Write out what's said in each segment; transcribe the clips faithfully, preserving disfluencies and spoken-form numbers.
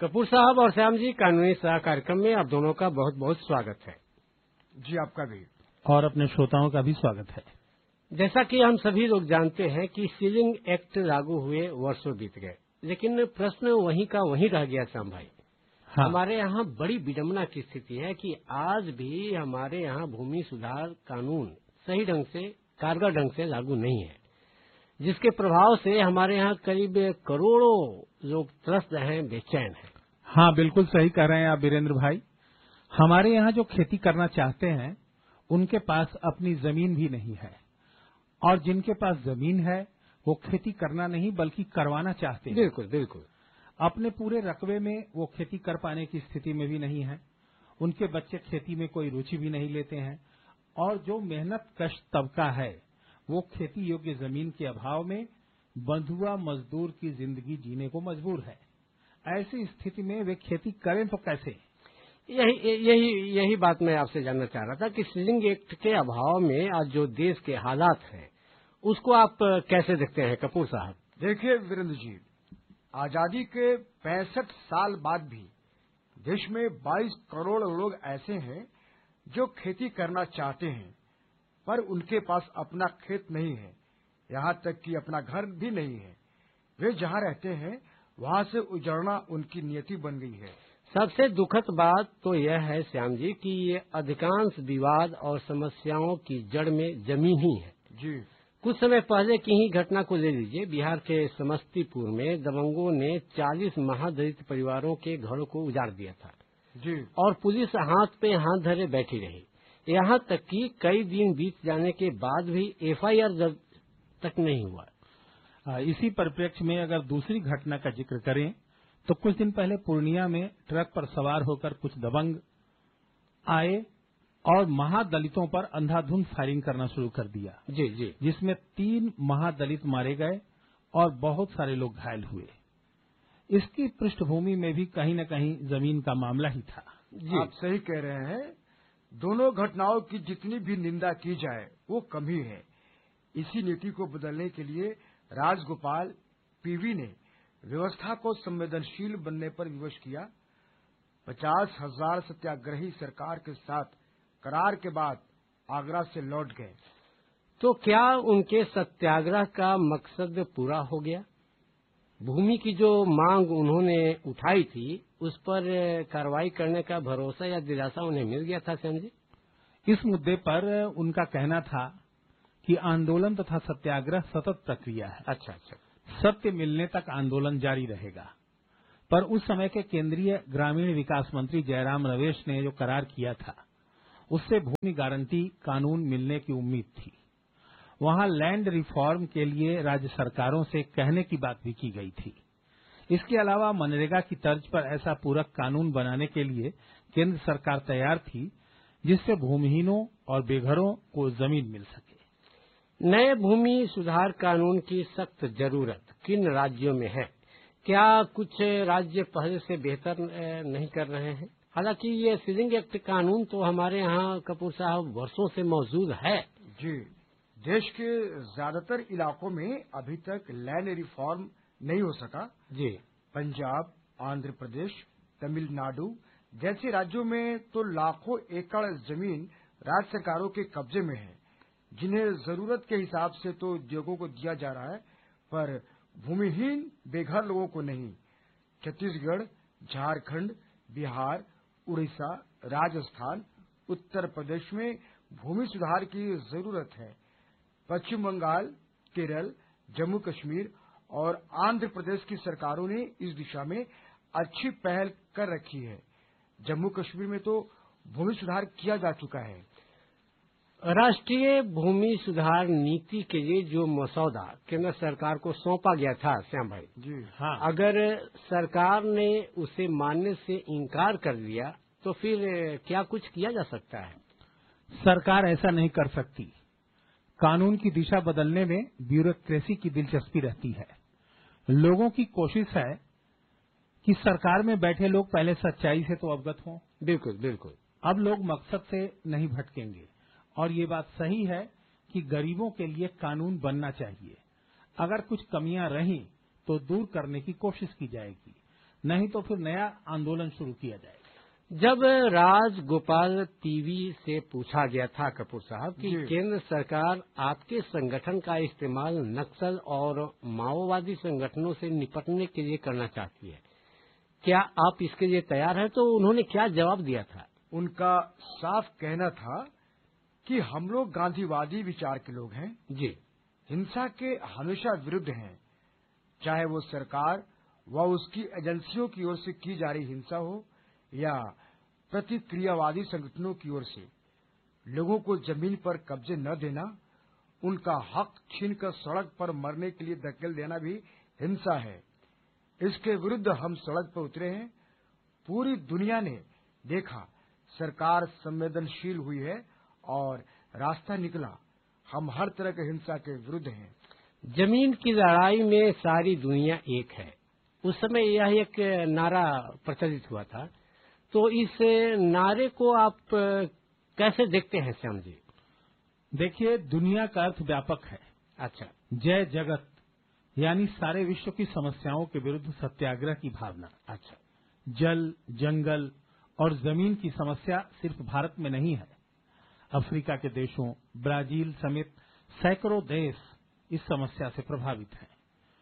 कपूर साहब और श्याम जी, कानूनी सलाह कार्यक्रम में आप दोनों का बहुत बहुत स्वागत है। जी, आपका भी और अपने श्रोताओं का भी स्वागत है। जैसा कि हम सभी लोग जानते हैं कि सीलिंग एक्ट लागू हुए वर्षों बीत गए, लेकिन प्रश्न वहीं का वहीं रह गया श्याम भाई। हाँ। हमारे यहाँ बड़ी विडंबना की स्थिति है कि आज भी हमारे यहाँ भूमि सुधार कानून सही ढंग से, कारगर ढंग से लागू नहीं है, जिसके प्रभाव से हमारे यहाँ करीब करोड़ों लोग त्रस्त हैं, बेचैन हैं। हाँ, बिल्कुल सही कह रहे हैं आप वीरेंद्र भाई। हमारे यहाँ जो खेती करना चाहते हैं उनके पास अपनी जमीन भी नहीं है, और जिनके पास जमीन है वो खेती करना नहीं बल्कि करवाना चाहते हैं। बिल्कुल बिल्कुल। अपने पूरे रकबे में वो खेती कर पाने की स्थिति में भी नहीं है। उनके बच्चे खेती में कोई रुचि भी नहीं लेते हैं, और जो मेहनत कश तबका है वो खेती योग्य जमीन के अभाव में बंधुआ मजदूर की जिंदगी जीने को मजबूर है। ऐसी स्थिति में वे खेती करें तो कैसे? यही यही यही बात मैं आपसे जानना चाह रहा था कि सीलिंग एक्ट के अभाव में आज जो देश के हालात हैं उसको आप कैसे देखते हैं कपूर साहब? देखिए वीरेंद्र जी, आजादी के पैंसठ साल बाद भी देश में बाईस करोड़ लोग ऐसे हैं जो खेती करना चाहते हैं, पर उनके पास अपना खेत नहीं है, यहाँ तक कि अपना घर भी नहीं है। वे जहाँ रहते हैं वहाँ से उजड़ना उनकी नियति बन गई है। सबसे दुखद बात तो यह है श्याम जी कि ये अधिकांश विवाद और समस्याओं की जड़ में जमीन ही है। जी, कुछ समय पहले की ही घटना को ले लीजिए। बिहार के समस्तीपुर में दबंगों ने चालीस महादलित परिवारों के घरों को उजाड़ दिया था जी, और पुलिस हाथ पे हाथ धरे बैठी रही। यहाँ तक कि कई दिन बीत जाने के बाद भी एफ आई आर दर्ज तक नहीं हुआ। इसी परिप्रेक्ष्य में अगर दूसरी घटना का जिक्र करें तो कुछ दिन पहले पूर्णिया में ट्रक पर सवार होकर कुछ दबंग आए और महादलितों पर अंधाधुंध फायरिंग करना शुरू कर दिया। जी जी, जिसमें तीन महादलित मारे गए और बहुत सारे लोग घायल हुए। इसकी पृष्ठभूमि में भी कहीं न कहीं जमीन का मामला ही था। जी, आप सही कह रहे हैं। दोनों घटनाओं की जितनी भी निंदा की जाए वो कम ही है। इसी नीति को बदलने के लिए राजगोपाल पीवी ने व्यवस्था को संवेदनशील बनने पर विवश किया। पचास हजार सत्याग्रही सरकार के साथ करार के बाद आगरा से लौट गए। तो क्या उनके सत्याग्रह का मकसद पूरा हो गया? भूमि की जो मांग उन्होंने उठाई थी उस पर कार्रवाई करने का भरोसा या दिलासा उन्हें मिल गया था श्याम जी? इस मुद्दे पर उनका कहना था कि आंदोलन तथा सत्याग्रह सतत प्रक्रिया है। अच्छा अच्छा। सत्य मिलने तक आंदोलन जारी रहेगा। पर उस समय के केंद्रीय ग्रामीण विकास मंत्री जयराम रमेश ने जो करार किया था उससे भूमि गारंटी कानून मिलने की उम्मीद थी। वहां लैंड रिफॉर्म के लिए राज्य सरकारों से कहने की बात भी की गई थी। इसके अलावा मनरेगा की तर्ज पर ऐसा पूरक कानून बनाने के लिए केंद्र सरकार तैयार थी जिससे भूमिहीनों और बेघरों को जमीन मिल सके। नए भूमि सुधार कानून की सख्त जरूरत किन राज्यों में है? क्या कुछ राज्य पहले से बेहतर नहीं कर रहे हैं? हालांकि ये सीलिंग एक्ट कानून तो हमारे यहाँ कपूर साहब वर्षों से मौजूद है। जी, देश के ज्यादातर इलाकों में अभी तक लैंड रिफॉर्म नहीं हो सका। जी, पंजाब, आंध्र प्रदेश, तमिलनाडु जैसे राज्यों में तो लाखों एकड़ जमीन राज्य सरकारों के कब्जे में है, जिन्हें जरूरत के हिसाब से तो उद्योगों को दिया जा रहा है, पर भूमिहीन बेघर लोगों को नहीं। छत्तीसगढ़, झारखंड, बिहार, उड़ीसा, राजस्थान, उत्तर प्रदेश में भूमि सुधार की जरूरत है। पश्चिम बंगाल, केरल, जम्मू कश्मीर और आंध्र प्रदेश की सरकारों ने इस दिशा में अच्छी पहल कर रखी है। जम्मू कश्मीर में तो भूमि सुधार किया जा चुका है। राष्ट्रीय भूमि सुधार नीति के लिए जो मसौदा केंद्र सरकार को सौंपा गया था श्याम भाई, जी हाँ, अगर सरकार ने उसे मानने से इनकार कर दिया तो फिर क्या कुछ किया जा सकता है? सरकार ऐसा नहीं कर सकती। कानून की दिशा बदलने में ब्यूरोक्रेसी की दिलचस्पी रहती है। लोगों की कोशिश है कि सरकार में बैठे लोग पहले सच्चाई से तो अवगत हों। बिल्कुल बिल्कुल। अब लोग मकसद से नहीं भटकेंगे, और ये बात सही है कि गरीबों के लिए कानून बनना चाहिए। अगर कुछ कमियां रहीं तो दूर करने की कोशिश की जाएगी। नहीं तो फिर नया आंदोलन शुरू किया जाएगा। जब राजगोपाल टीवी से पूछा गया था कपूर साहब कि केंद्र सरकार आपके संगठन का इस्तेमाल नक्सल और माओवादी संगठनों से निपटने के लिए करना चाहती है, क्या आप इसके लिए तैयार हैं? तो उन्होंने क्या जवाब दिया था? उनका साफ कहना था कि हम लोग गांधीवादी विचार के लोग हैं जी, हिंसा के हमेशा विरुद्ध हैं, चाहे वो सरकार व उसकी एजेंसियों की ओर से की जा रही हिंसा हो या प्रतिक्रियावादी संगठनों की ओर से। लोगों को जमीन पर कब्जे न देना, उनका हक छीनकर सड़क पर मरने के लिए धकेल देना भी हिंसा है। इसके विरुद्ध हम सड़क पर उतरे हैं। पूरी दुनिया ने देखा सरकार संवेदनशील हुई है और रास्ता निकला। हम हर तरह की हिंसा के विरुद्ध हैं। जमीन की लड़ाई में सारी दुनिया एक है, उस समय यह एक नारा प्रचलित हुआ था। तो इस नारे को आप कैसे देखते हैं श्याम जी? देखिए, दुनिया का अर्थ व्यापक है। अच्छा, जय जगत यानी सारे विश्व की समस्याओं के विरुद्ध सत्याग्रह की भावना। अच्छा, जल, जंगल और जमीन की समस्या सिर्फ भारत में नहीं है। अफ्रीका के देशों, ब्राजील समेत सैकड़ों देश इस समस्या से प्रभावित हैं।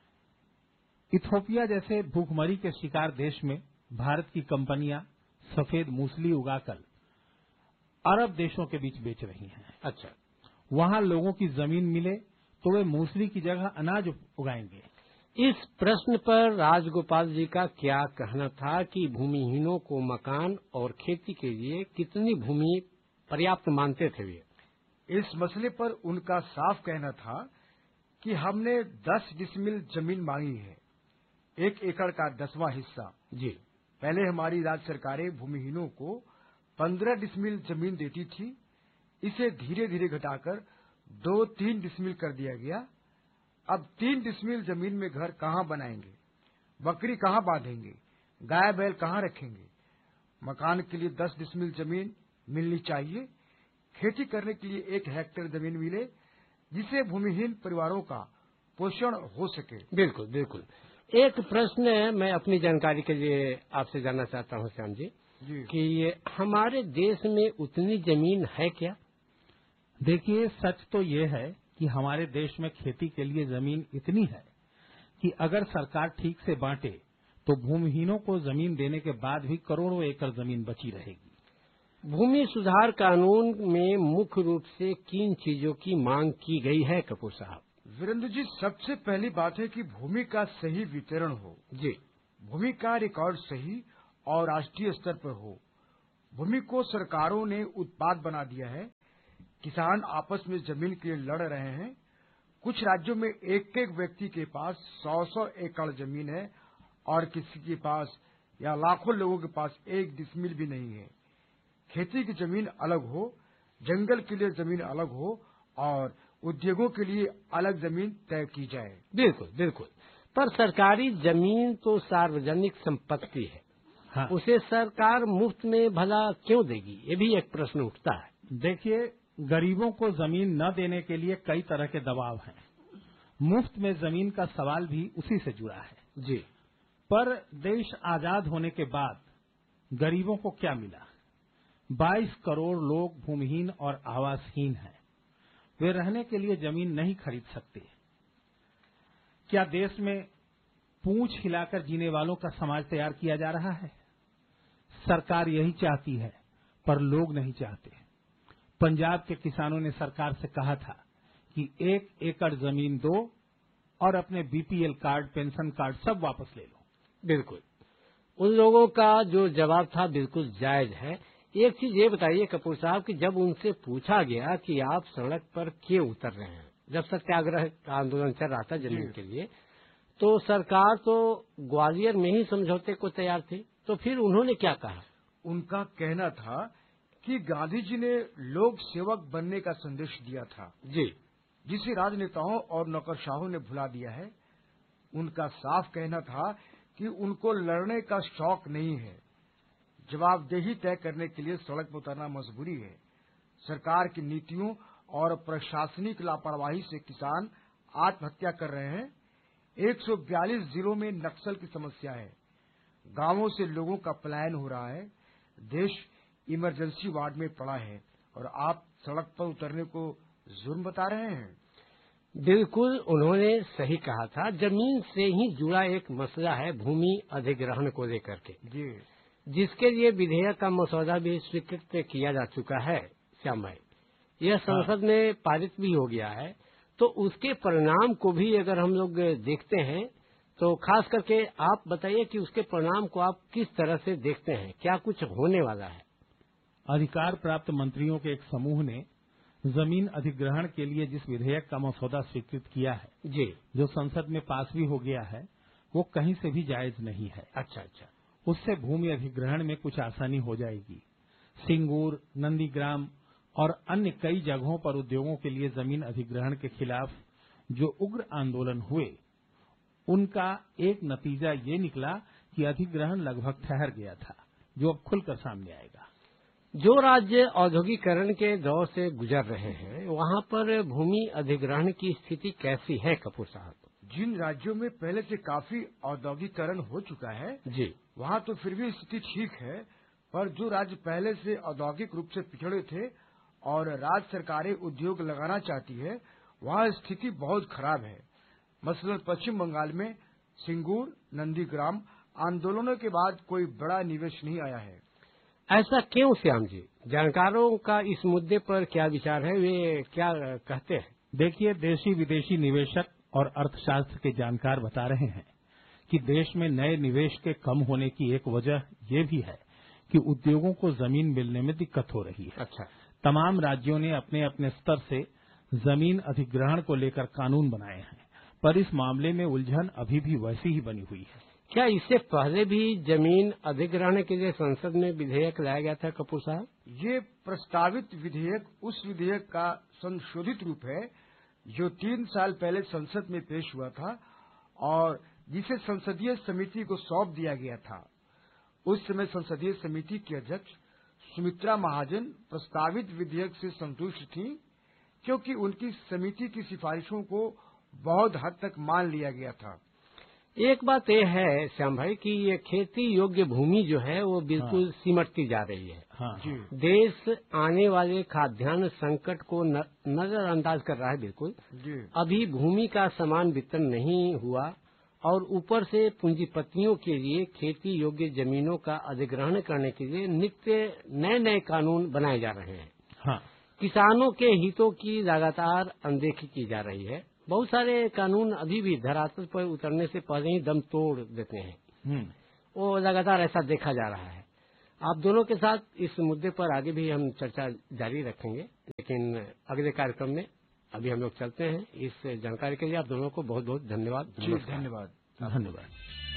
इथोपिया जैसे भूखमरी के शिकार देश में भारत की कंपनियां सफेद मूसली उगाकर अरब देशों के बीच बेच रही हैं। अच्छा, वहां लोगों की जमीन मिले तो वे मूसली की जगह अनाज उगाएंगे। इस प्रश्न पर राजगोपाल जी का क्या कहना था कि भूमिहीनों को मकान और खेती के लिए कितनी भूमि पर्याप्त मानते थे वे? इस मसले पर उनका साफ कहना था कि हमने दस डिसमिल जमीन मांगी है, एक एकड़ का दसवां हिस्सा। जी, पहले हमारी राज्य सरकारें भूमिहीनों को पंद्रह डिसमिल जमीन देती थी। इसे धीरे धीरे घटाकर दो तीन डिसमिल कर दिया गया। अब तीन डिसमिल जमीन में घर कहाँ बनाएंगे, बकरी कहाँ बांधेंगे, गाय बैल कहाँ रखेंगे? मकान के लिए दस डिसमिल जमीन मिलनी चाहिए। खेती करने के लिए एक हेक्टेयर जमीन मिले जिसे भूमिहीन परिवारों का पोषण हो सके। बिल्कुल बिल्कुल। एक प्रश्न मैं अपनी जानकारी के लिए आपसे जानना चाहता हूं श्याम जी, जी। कि ये हमारे देश में उतनी जमीन है क्या? देखिए, सच तो ये है कि हमारे देश में खेती के लिए जमीन इतनी है कि अगर सरकार ठीक से बांटे तो भूमिहीनों को जमीन देने के बाद भी करोड़ों एकड़ जमीन बची रहेगी। भूमि सुधार कानून में मुख्य रूप से किन चीजों की मांग की गई है कपूर साहब? वीरेंद्र जी, सबसे पहली बात है कि भूमि का सही वितरण हो। जी, भूमि का रिकॉर्ड सही और राष्ट्रीय स्तर पर हो। भूमि को सरकारों ने उत्पाद बना दिया है। किसान आपस में जमीन के लिए लड़ रहे हैं। कुछ राज्यों में एक एक व्यक्ति के पास सौ सौ एकड़ जमीन है और किसी के पास या लाखों लोगों के पास एक डिसमिल भी नहीं है। खेती की जमीन अलग हो, जंगल के लिए जमीन अलग हो और उद्योगों के लिए अलग जमीन तय की जाए। बिल्कुल बिल्कुल। पर सरकारी जमीन तो सार्वजनिक संपत्ति है। हाँ। उसे सरकार मुफ्त में भला क्यों देगी? ये भी एक प्रश्न उठता है। देखिए, गरीबों को जमीन न देने के लिए कई तरह के दबाव हैं। मुफ्त में जमीन का सवाल भी उसी से जुड़ा है। जी, पर देश आजाद होने के बाद गरीबों को क्या मिला? बाईस करोड़ लोग भूमिहीन और आवासहीन हैं। वे रहने के लिए जमीन नहीं खरीद सकते। क्या देश में पूंछ हिलाकर जीने वालों का समाज तैयार किया जा रहा है? सरकार यही चाहती है, पर लोग नहीं चाहते। पंजाब के किसानों ने सरकार से कहा था कि एक एकड़ जमीन दो और अपने बीपीएल कार्ड, पेंशन कार्ड सब वापस ले लो। बिल्कुल। उन लोगों का जो जवाब था बिल्कुल जायज है। एक चीज ये बताइए कपूर साहब कि जब उनसे पूछा गया कि आप सड़क पर क्यों उतर रहे हैं, जब सत्याग्रह का आंदोलन चल रहा था जमीन के लिए, तो सरकार तो ग्वालियर में ही समझौते को तैयार थी, तो फिर उन्होंने क्या कहा? उनका कहना था कि गांधी जी ने लोक सेवक बनने का संदेश दिया था, जी, जिसे राजनेताओं और नौकरशाहों ने भुला दिया है। उनका साफ कहना था कि उनको लड़ने का शौक नहीं है। जवाबदेही तय करने के लिए सड़क पर उतरना मजबूरी है। सरकार की नीतियों और प्रशासनिक लापरवाही से किसान आत्महत्या कर रहे हैं। एक सौ बयालीस जिलों में नक्सल की समस्या है। गांवों से लोगों का पलायन हो रहा है, देश इमरजेंसी वार्ड में पड़ा है और आप सड़क पर उतरने को जुर्म बता रहे हैं। बिल्कुल, उन्होंने सही कहा था। जमीन से ही जुड़ा एक मसला है भूमि अधिग्रहण को लेकर के, जी, जिसके लिए विधेयक का मसौदा भी स्वीकृत किया जा चुका है। श्याम भाई, यह संसद में पारित भी हो गया है, तो उसके परिणाम को भी अगर हम लोग देखते हैं तो खास करके आप बताइए कि उसके परिणाम को आप किस तरह से देखते हैं, क्या कुछ होने वाला है? अधिकार प्राप्त मंत्रियों के एक समूह ने जमीन अधिग्रहण के लिए जिस विधेयक का मसौदा स्वीकृत किया है, जी, जो संसद में पास भी हो गया है, वो कहीं से भी जायज नहीं है। अच्छा अच्छा, उससे भूमि अधिग्रहण में कुछ आसानी हो जाएगी। सिंगूर, नंदीग्राम और अन्य कई जगहों पर उद्योगों के लिए जमीन अधिग्रहण के खिलाफ जो उग्र आंदोलन हुए, उनका एक नतीजा ये निकला कि अधिग्रहण लगभग ठहर गया था, जो अब खुलकर सामने आएगा। जो राज्य औद्योगिकरण के दौर से गुजर रहे हैं, वहां पर भूमि अधिग्रहण की स्थिति कैसी है कपूर साहब? जिन राज्यों में पहले से काफी औद्योगिकरण हो चुका है, जी, वहां तो फिर भी स्थिति ठीक है, पर जो राज्य पहले से औद्योगिक रूप से पिछड़े थे और राज्य सरकारें उद्योग लगाना चाहती है, वहां स्थिति बहुत खराब है। मसलन पश्चिम बंगाल में सिंगूर, नंदीग्राम आंदोलनों के बाद कोई बड़ा निवेश नहीं आया है। ऐसा क्यों श्याम जी? जानकारों का इस मुद्दे पर क्या विचार है, वे क्या कहते हैं? देखिए, देशी विदेशी निवेशक और अर्थशास्त्र के जानकार बता रहे हैं कि देश में नए निवेश के कम होने की एक वजह ये भी है कि उद्योगों को जमीन मिलने में दिक्कत हो रही है। अच्छा, तमाम राज्यों ने अपने अपने स्तर से जमीन अधिग्रहण को लेकर कानून बनाए हैं, पर इस मामले में उलझन अभी भी वैसी ही बनी हुई है। क्या इससे पहले भी जमीन अधिग्रहण के लिए संसद में विधेयक लाया गया था कपूर साहब? ये प्रस्तावित विधेयक उस विधेयक का संशोधित रूप है जो तीन साल पहले संसद में पेश हुआ था और जिसे संसदीय समिति को सौंप दिया गया था। उस समय संसदीय समिति की अध्यक्ष सुमित्रा महाजन प्रस्तावित विधेयक से संतुष्ट थीं, क्योंकि उनकी समिति की सिफारिशों को बहुत हद तक मान लिया गया था। एक बात यह है श्याम भाई कि ये खेती योग्य भूमि जो है वो बिल्कुल हाँ। सिमटती जा रही है। हाँ, जी। देश आने वाले खाद्यान्न संकट को न, नजरअंदाज कर रहा है। बिल्कुल जी। अभी भूमि का समान वितरण नहीं हुआ और ऊपर से पूंजीपतियों के लिए खेती योग्य जमीनों का अधिग्रहण करने के लिए नित्य नए नए कानून बनाए जा रहे हैं। हाँ। किसानों के हितों की लगातार अनदेखी की जा रही है। बहुत सारे कानून अभी भी धरातल पर उतरने से पहले ही दम तोड़ देते हैं। वो लगातार ऐसा देखा जा रहा है। आप दोनों के साथ इस मुद्दे पर आगे भी हम चर्चा जारी रखेंगे, लेकिन अगले कार्यक्रम में अभी हम लोग चलते हैं। इस जानकारी के लिए आप दोनों को बहुत बहुत धन्यवाद। जी, धन्यवाद। धन्यवाद।